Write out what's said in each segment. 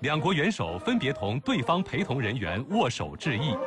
两国元首分别同对方陪同人员握手致意。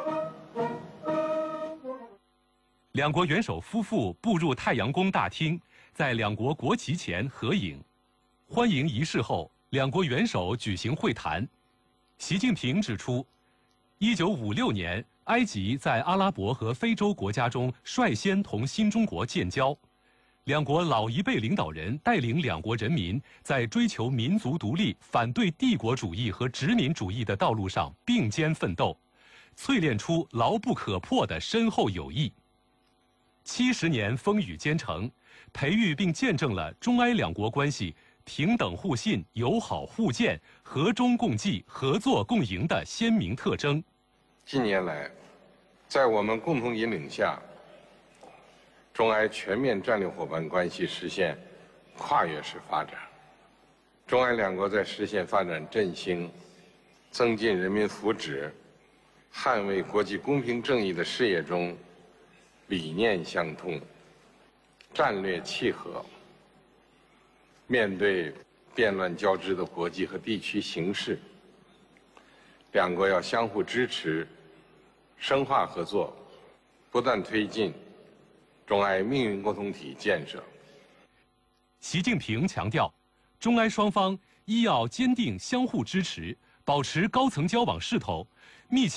两国元首夫妇步入太阳宫大厅，在两国国旗前合影。欢迎仪式后，两国元首举行会谈。习近平指出，1956年，埃及在阿拉伯和非洲国家中率先同新中国建交。两国老一辈领导人带领两国人民在追求民族独立、反对帝国主义和殖民主义的道路上并肩奋斗，淬炼出牢不可破的深厚友谊。70年风雨兼程，培育并见证了中埃两国关系平等互信、友好互鉴、和衷共济、合作共赢的鲜明特征。 近年来，在我们共同引领下，中埃全面战略伙伴关系实现跨越式发展。中埃两国在实现发展振兴、增进人民福祉、捍卫国际公平正义的事业中，理念相通，战略契合。面对变乱交织的国际和地区形势，两国要相互支持，深化合作，不断推进中埃命运共同体建设。 习近平强调，中埃双方一要坚定相互支持，保持高层交往势头，密切